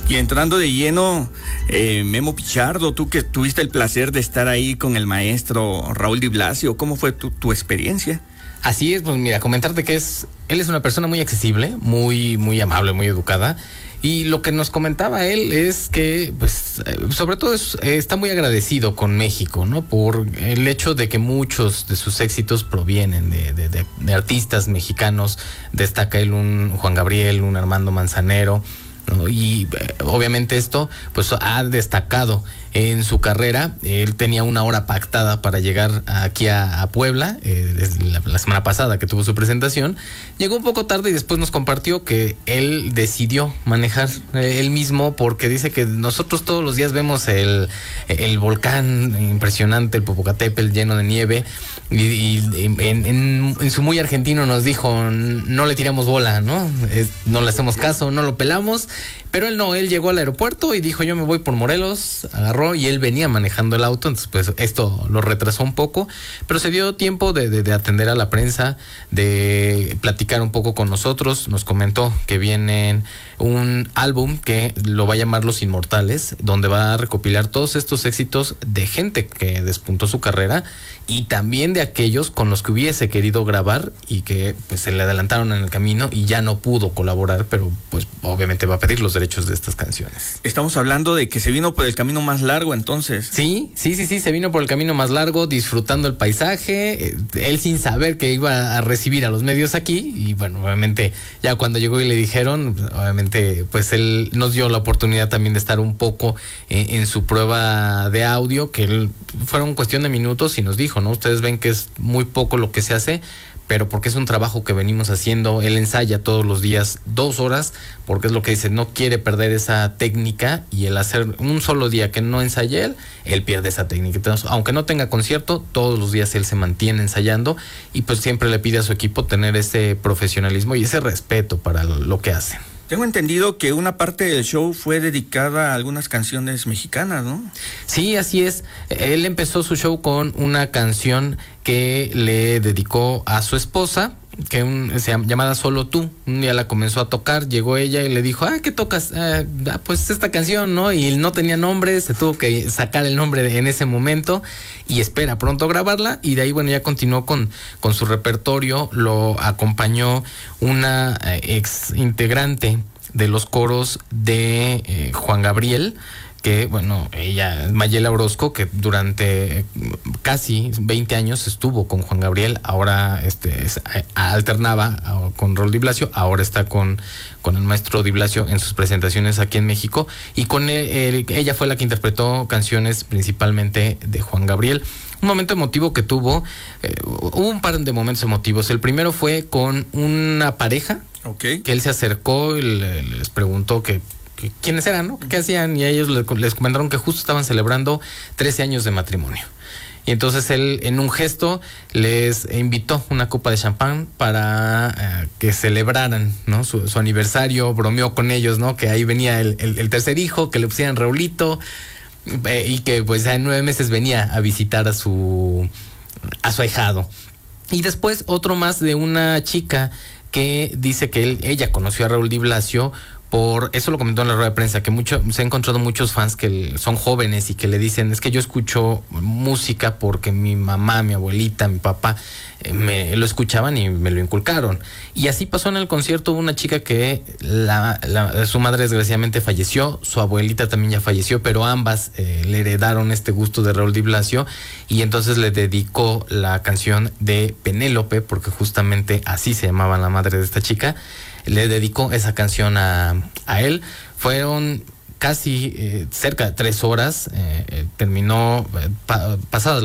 Y entrando de lleno, Memo Pichardo, tú que tuviste el placer de estar ahí con el maestro Raúl Di Blasio, ¿cómo fue tu experiencia? Así es, pues mira, comentarte que él es una persona muy accesible, muy amable, muy educada. Y lo que nos comentaba él es que, pues, sobre todo está muy agradecido con México, ¿no? Por el hecho de que muchos de sus éxitos provienen de artistas mexicanos. Destaca él un Juan Gabriel, un Armando Manzanero, ¿no? Y obviamente esto, pues, ha destacado en su carrera. Él tenía una hora pactada para llegar aquí a Puebla, la semana pasada que tuvo su presentación. Llegó un poco tarde y después nos compartió que él decidió manejar él mismo, porque dice que nosotros todos los días vemos el volcán impresionante, el Popocatépetl lleno de nieve, y en su muy argentino nos dijo, no le tiramos bola, ¿no? No le hacemos caso, no lo pelamos. Pero él no, él llegó al aeropuerto y dijo, yo me voy por Morelos, agarró, y él venía manejando el auto, entonces pues esto lo retrasó un poco, pero se dio tiempo de atender a la prensa, de platicar un poco con nosotros. Nos comentó que viene un álbum que lo va a llamar Los Inmortales, donde va a recopilar todos estos éxitos de gente que despuntó su carrera y también de aquellos con los que hubiese querido grabar y que pues se le adelantaron en el camino y ya no pudo colaborar, pero pues obviamente va a pedir los derechos de estas canciones. Estamos hablando de que se vino por el camino más largo, entonces. Sí, se vino por el camino más largo, disfrutando el paisaje, él sin saber que iba a recibir a los medios aquí, y bueno, obviamente ya cuando llegó y le dijeron, obviamente pues él nos dio la oportunidad también de estar un poco en su prueba de audio, que fueron cuestión de minutos, y nos dijo, ¿no? Ustedes ven que es muy poco lo que se hace, pero porque es un trabajo que venimos haciendo. Él ensaya todos los días 2 horas, porque es lo que dice, no quiere perder esa técnica, y el hacer un solo día que no ensaye él pierde esa técnica. Entonces, aunque no tenga concierto, todos los días él se mantiene ensayando, y pues siempre le pide a su equipo tener ese profesionalismo y ese respeto para lo que hace. Tengo entendido que una parte del show fue dedicada a algunas canciones mexicanas, ¿no? Sí, así es. Él empezó su show con una canción que le dedicó a su esposa, llamada Solo Tú. Un día la comenzó a tocar, llegó ella y le dijo, ¿qué tocas? Pues esta canción, ¿no? Y él no tenía nombre, se tuvo que sacar el nombre en ese momento y espera pronto grabarla, y de ahí, bueno, ya continuó con su repertorio. Lo acompañó una ex integrante de los coros de Juan Gabriel, que, bueno, ella, Mayela Orozco, que durante casi 20 años estuvo con Juan Gabriel, ahora alternaba con Raúl Di Blasio, ahora está con el maestro Di Blasio en sus presentaciones aquí en México, y con ella fue la que interpretó canciones principalmente de Juan Gabriel. Un momento emotivo que tuvo, hubo un par de momentos emotivos. El primero fue con una pareja, que él se acercó y les preguntó que quiénes eran, ¿no? ¿Qué hacían? Y a ellos les comentaron que justo estaban celebrando 13 años de matrimonio. Y entonces él, en un gesto, les invitó una copa de champán para que celebraran, ¿no? Su aniversario. Bromeó con ellos, ¿no? Que ahí venía el tercer hijo, que le pusieran Raulito, y que pues en 9 meses venía a visitar a su ahijado. Y después otro más de una chica que dice que ella conoció a Raúl Di Blasio. Por eso lo comentó en la rueda de prensa, que se ha encontrado muchos fans que son jóvenes y que le dicen, es que yo escucho música porque mi mamá, mi abuelita, mi papá me lo escuchaban y me lo inculcaron. Y así pasó en el concierto. Una chica que su madre desgraciadamente falleció, su abuelita también ya falleció, pero ambas le heredaron este gusto de Raúl Di Blasio, y entonces le dedicó la canción de Penélope, porque justamente así se llamaba la madre de esta chica. Le dedicó esa canción a él. Fueron casi cerca de 3 horas. Terminó pasadas